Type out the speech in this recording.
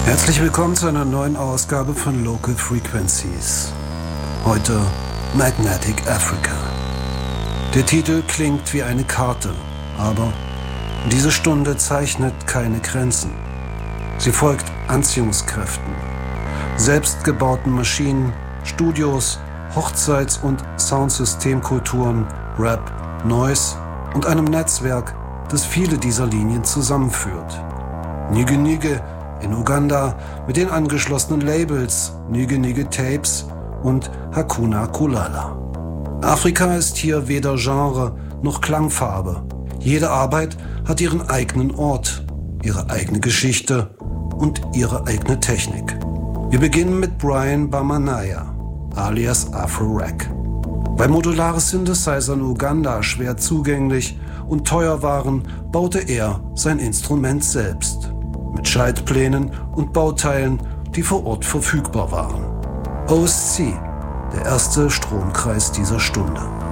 Herzlich willkommen zu einer neuen Ausgabe von Local Frequencies. Heute Magnetic Africa. Der Titel klingt wie eine Karte, aber diese Stunde zeichnet keine Grenzen. Sie folgt Anziehungskräften, selbstgebauten Maschinen, Studios, Hochzeits- und Soundsystemkulturen, Rap, Noise und einem Netzwerk, das viele dieser Linien zusammenführt. Nige Nige in Uganda mit den angeschlossenen Labels Nige Nige Tapes und Hakuna Kulala. Afrika ist hier weder Genre noch Klangfarbe. Jede Arbeit hat ihren eigenen Ort, ihre eigene Geschichte und ihre eigene Technik. Wir beginnen mit Brian Bamanaya, alias Afro-Rack. Weil modulare Synthesizer in Uganda schwer zugänglich und teuer waren, baute er sein Instrument selbst. Mit Schaltplänen und Bauteilen, die vor Ort verfügbar waren. OSC, der erste Stromkreis dieser Stunde.